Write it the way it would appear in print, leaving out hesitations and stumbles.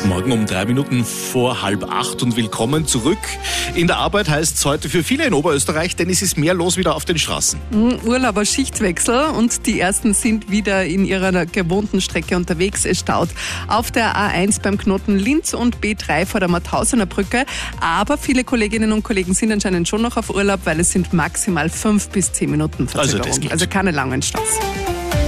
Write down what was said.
Morgen um 3 Minuten vor 7:30 und willkommen zurück. In der Arbeit heißt es heute für viele in Oberösterreich, denn es ist mehr los wieder auf den Straßen. Urlauber Schichtwechsel und die ersten sind wieder in ihrer gewohnten Strecke unterwegs. Es staut auf der A1 beim Knoten Linz und B3 vor der Mauthausener Brücke. Aber viele Kolleginnen und Kollegen sind anscheinend schon noch auf Urlaub, weil es sind maximal 5 bis 10 Minuten Verzögerung. Also keine langen Staus.